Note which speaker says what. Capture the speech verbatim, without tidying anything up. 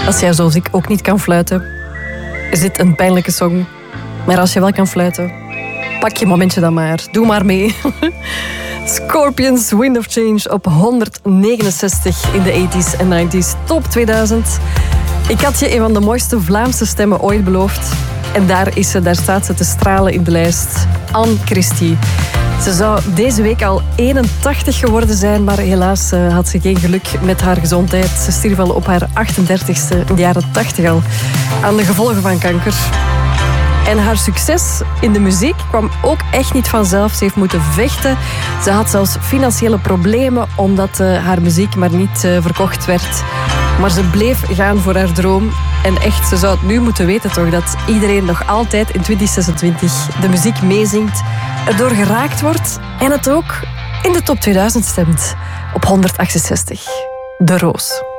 Speaker 1: Als jij zoals ik ook niet kan fluiten, is dit een pijnlijke song. Maar als je wel kan fluiten, pak je momentje dan maar. Doe maar mee. Scorpions, Wind of Change op honderdnegenenzestig in de tachtiger en negentiger top tweeduizend. Ik had je een van de mooiste Vlaamse stemmen ooit beloofd. En daar is ze, daar staat ze te stralen in de lijst. Anne Christie. Ze zou deze week al eenentachtig geworden zijn, maar helaas had ze geen geluk met haar gezondheid. Ze stierf al op haar achtendertigste, in de jaren tachtig al, aan de gevolgen van kanker. En haar succes in de muziek kwam ook echt niet vanzelf. Ze heeft moeten vechten. Ze had zelfs financiële problemen omdat uh, haar muziek maar niet uh, verkocht werd. Maar ze bleef gaan voor haar droom. En echt, ze zou het nu moeten weten toch, dat iedereen nog altijd in twintig zesentwintig de muziek meezingt, erdoor geraakt wordt en het ook in de top tweeduizend stemt. Op honderdachtzestig. De Roos.